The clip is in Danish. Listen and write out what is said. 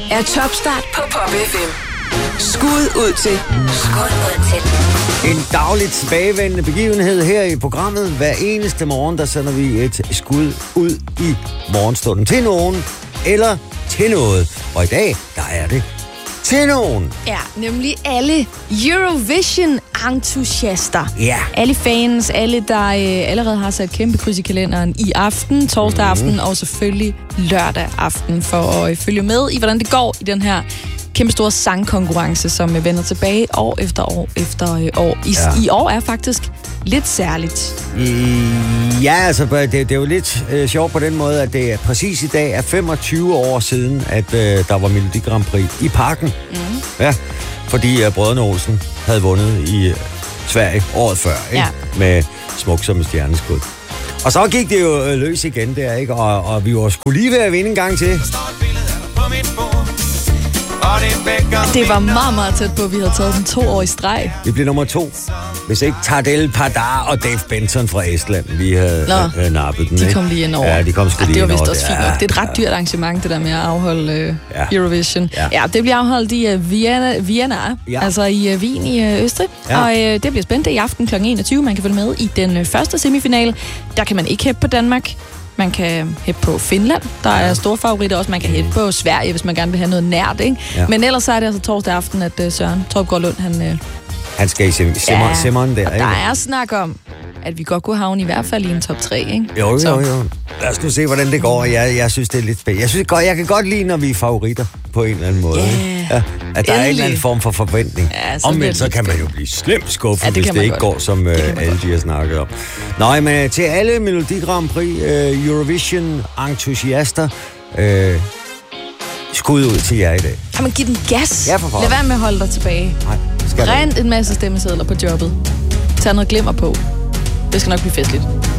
er Topstart på Pop FM. Skud ud til. En dagligt tilbagevendende begivenhed her i programmet. Hver eneste morgen, der sender vi et skud ud i morgenstunden til nogen eller til noget. Og i dag, der er det til nogen. Ja, nemlig alle Eurovision-entusiaster. Ja. Alle fans, alle der allerede har sat kæmpe kryds i kalenderen i aften, torsdag aften og selvfølgelig lørdag aften for at følge med i, hvordan det går i den her kæmpe store sangkonkurrence, som vender tilbage år efter år efter år. I år er faktisk lidt særligt. Ja, altså, det er jo lidt sjovt på den måde, at det er præcis i dag er 25 år siden, at der var Melodi Grand Prix i Parken. Ja, fordi Brødrene Olsen havde vundet i Sverige året før, ikke? Ja. Med Smuk som et stjerneskud. Og så gik det jo løs igen der, ikke? Og vi var sgu lige ved at vinde en gang til. Det var meget, meget tæt på, at vi havde taget den 2 år i streg. Vi blev nummer 2. Hvis ikke Tardel Pardar og Dave Benson fra Estland, vi havde nappet den. De kom lige ind over. Ja, de kom sgu lige ind over. Det var vist også fint nok. Det er et ret dyrt arrangement, det der med at afholde Eurovision. Ja, det bliver afholdt i Vienna, altså i Wien i Østrig. Ja. Og det bliver spændende i aften kl. 21. Man kan følge med i den første semifinale. Der kan man ikke hæppe på Danmark. Man kan hæppe på Finland, der er store favoritter også. Man kan hæppe på Sverige, hvis man gerne vil have noget nært, ikke? Ja. Men ellers så er det altså torsdag aften, at Søren Torpgaard Lund, han skal i simmeren der, ikke? Der er snak om, at vi godt kunne havne i hvert fald i en top 3, ikke? Jo. Lad os nu se, hvordan det går. Jeg synes, det er lidt spændende. Jeg kan godt lide, når vi er favoritter på en eller anden måde. Ja, at der er en eller anden form for forventning. Ja, omvendt så kan man jo blive slemt skuffet, hvis det ikke går, som alle de har snakket om. Nej, men til alle Melodi Grand Prix Eurovision-entusiaster, skud ud til jer i dag. Kan man give den gas? Ja, for lad være med at holde dig tilbage. Nej, rent en masse stemmesedler på jobbet. Tag noget glimmer på. Det skal nok blive festligt.